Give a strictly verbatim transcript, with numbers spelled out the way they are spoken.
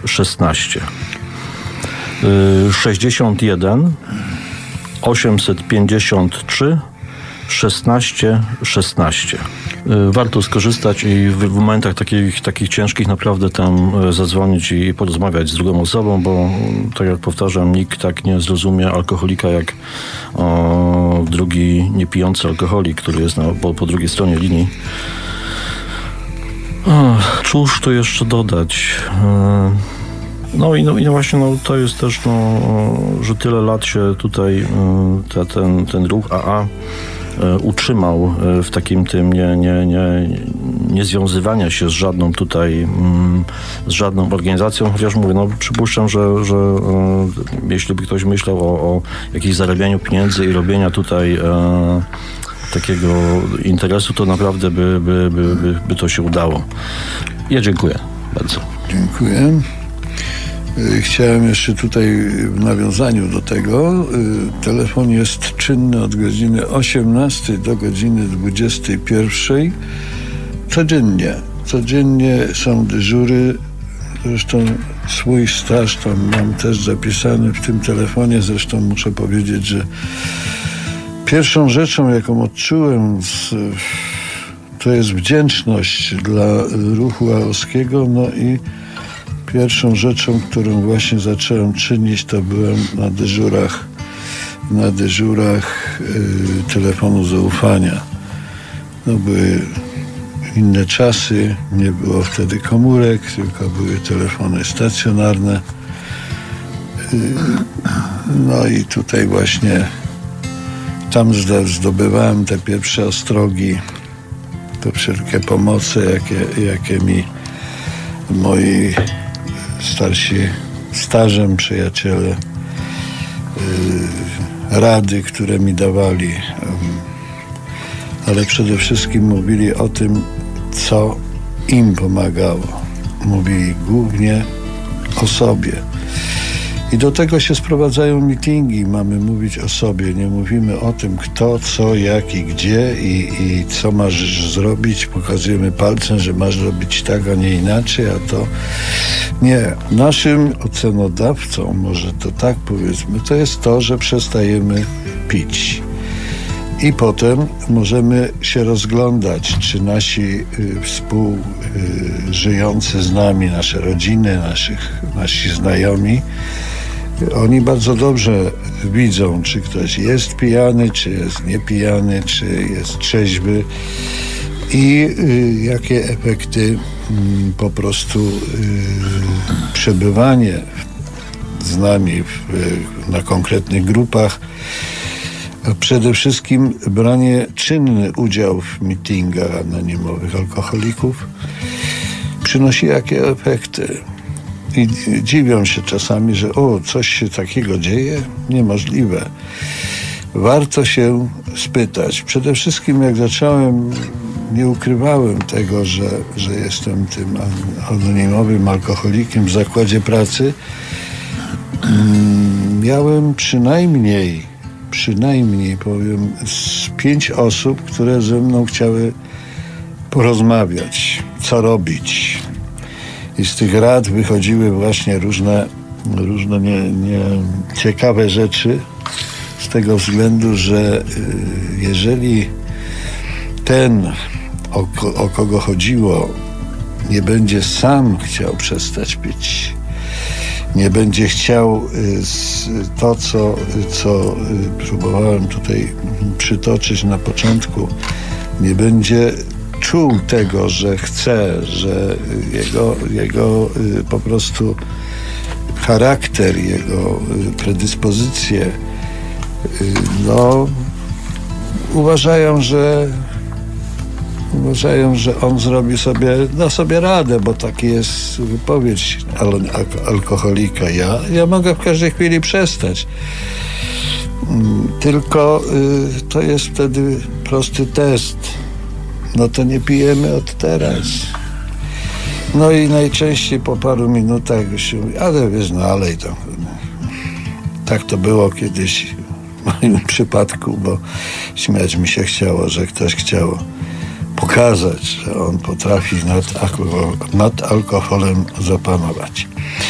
szesnaście. sześćdziesiąt jeden osiemset pięćdziesiąt trzy szesnaście szesnaście. Warto skorzystać i w, w momentach takich, takich ciężkich naprawdę tam zadzwonić i porozmawiać z drugą osobą, bo tak jak powtarzam, nikt tak nie zrozumie alkoholika jak o, drugi niepijący alkoholik, który jest na, po, po drugiej stronie linii. O, cóż tu jeszcze dodać? No i, no, i właśnie no, to jest też, no, że tyle lat się tutaj te, ten, ten ruch A A utrzymał w takim tym nie, nie, nie, nie związywania się z żadną tutaj, z żadną organizacją, chociaż mówię, no przypuszczam, że, że jeśli by ktoś myślał o, o jakimś zarabianiu pieniędzy i robienia tutaj e, takiego interesu, to naprawdę by, by, by, by, by to się udało. Ja dziękuję bardzo. Dziękuję. Chciałem jeszcze tutaj w nawiązaniu do tego, telefon jest czynny od godziny osiemnastej do godziny dwudziestej pierwszej codziennie. Codziennie są dyżury, zresztą swój staż tam mam też zapisany w tym telefonie, zresztą muszę powiedzieć, że pierwszą rzeczą, jaką odczułem, z, to jest wdzięczność dla ruchu aorskiego, no i pierwszą rzeczą, którą właśnie zacząłem czynić, to byłem na dyżurach, na dyżurach yy, telefonu zaufania. No, były inne czasy, nie było wtedy komórek, tylko były telefony stacjonarne. Yy, no i tutaj właśnie tam zdobywałem te pierwsze ostrogi, te wszelkie pomoce, jakie, jakie mi moi starsi, starzem przyjaciele, yy, rady, które mi dawali, yy, ale przede wszystkim mówili o tym, co im pomagało. Mówili głównie o sobie. I do tego się sprowadzają meetingi. Mamy mówić o sobie. Nie mówimy o tym, kto, co, jak i gdzie i, i co masz zrobić. Pokazujemy palcem, że masz robić tak, a nie inaczej, a to nie. Naszym ocenodawcą, może to tak powiedzmy, to jest to, że przestajemy pić. I potem możemy się rozglądać, czy nasi y, współżyjący y, z nami, nasze rodziny, naszych, nasi znajomi, oni bardzo dobrze widzą, czy ktoś jest pijany, czy jest niepijany, czy jest trzeźwy i y, jakie efekty y, po prostu y, przebywanie z nami w, na konkretnych grupach, a przede wszystkim branie czynny udział w meetingach anonimowych alkoholików przynosi jakie efekty. I dziwią się czasami, że o, coś się takiego dzieje? Niemożliwe. Warto się spytać. Przede wszystkim jak zacząłem, nie ukrywałem tego, że, że jestem tym anonimowym alkoholikiem w zakładzie pracy. Miałem przynajmniej, przynajmniej powiem, z pięć osób, które ze mną chciały porozmawiać, co robić. I z tych rad wychodziły właśnie różne, różne nie, nie ciekawe rzeczy z tego względu, że jeżeli ten, o, o kogo chodziło, nie będzie sam chciał przestać pić, nie będzie chciał to, co, co próbowałem tutaj przytoczyć na początku, nie będzie czuł tego, że chce, że jego, jego po prostu charakter, jego predyspozycje, no uważają, że uważają, że on zrobi sobie, da sobie radę, bo taki jest wypowiedź al- alkoholika. Ja, ja mogę w każdej chwili przestać. Tylko y, to jest wtedy prosty test. No to nie pijemy od teraz. No i najczęściej po paru minutach się mówi, ale wiesz, no ale i to. Tak to było kiedyś w moim przypadku, bo śmiać mi się chciało, że ktoś chciał pokazać, że on potrafi nad, alkohol, nad alkoholem zapanować.